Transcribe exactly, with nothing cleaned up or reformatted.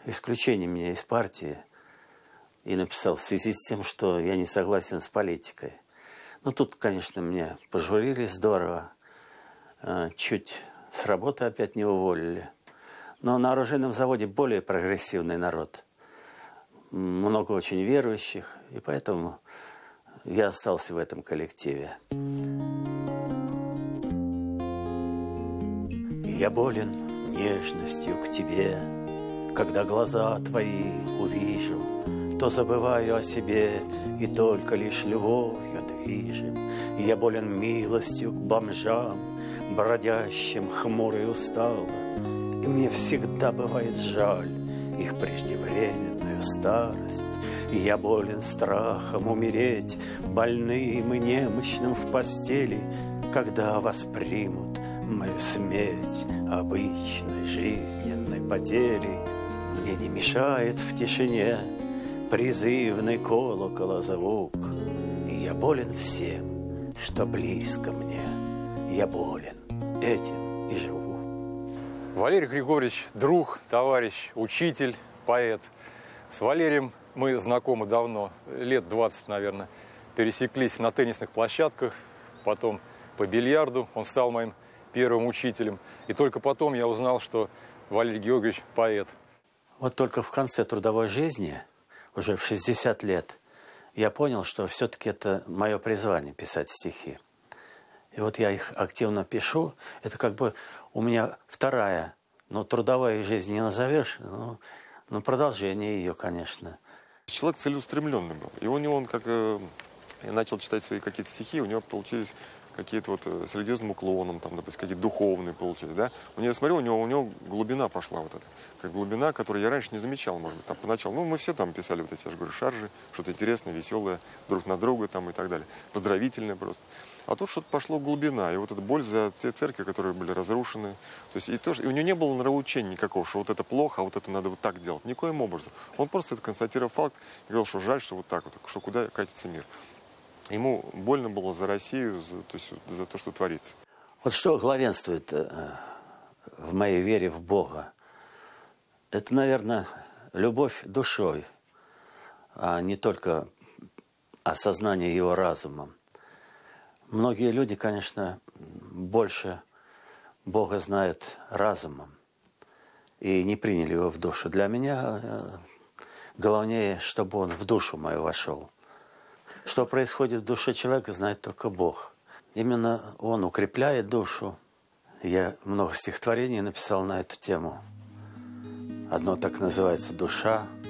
исключение меня из партии и написал в связи с тем, что я не согласен с политикой. Ну, тут, конечно, меня пожурили здорово. Чуть с работы опять не уволили. Но на оружейном заводе более прогрессивный народ. Много очень верующих. И поэтому я остался в этом коллективе. Я болен нежностью к тебе. Когда глаза твои увижу, то забываю о себе, и только лишь любовью движем. Я болен милостью к бомжам, бродящим хмуро и устало, и мне всегда бывает жаль их преждевременную старость. И я болен страхом умереть, больным и немощным в постели, когда воспримут мою смерть обычной жизненной потери. Мне не мешает в тишине призывный колокола звук. И я болен всем, что близко мне. Я болен этим и живу. Валерий Григорьевич – друг, товарищ, учитель, поэт. С Валерием мы знакомы давно, лет двадцать, наверное. Пересеклись на теннисных площадках, потом по бильярду. Он стал моим первым учителем. И только потом я узнал, что Валерий Георгиевич – поэт. Вот только в конце трудовой жизни, уже в шестьдесят лет, я понял, что все-таки это мое призвание – писать стихи. И вот я их активно пишу. Это как бы у меня вторая, ну, трудовая жизнь не назовешь, но, но продолжение ее, конечно. Человек целеустремленный был. И у него, он как э, я начал читать свои какие-то стихи, у него получились какие-то вот с религиозным уклоном, там, допустим, какие-то духовные получились, да. У него, смотрю, у него, у него глубина пошла вот эта. Как глубина, которую я раньше не замечал, может быть, там, поначалу. Ну, мы все там писали вот эти, я же говорю, шаржи, что-то интересное, веселое, друг на друга там и так далее. Поздравительное просто. А тут что-то пошло глубина, и вот эта боль за те церкви, которые были разрушены. То есть и, тоже, и у него не было нравоучения никакого, что вот это плохо, а вот это надо вот так делать. Никоим образом. Он просто это констатировал факт и говорил, что жаль, что вот так вот, что куда катится мир. Ему больно было за Россию, за, то есть, за то, что творится. Вот что главенствует э, в моей вере в Бога? Это, наверное, любовь душой, а не только осознание его разумом. Многие люди, конечно, больше Бога знают разумом и не приняли его в душу. Для меня э, главнее, чтобы он в душу мою вошел. Что происходит в душе человека, знает только Бог. Именно он укрепляет душу. Я много стихотворений написал на эту тему. Одно так называется «Душа».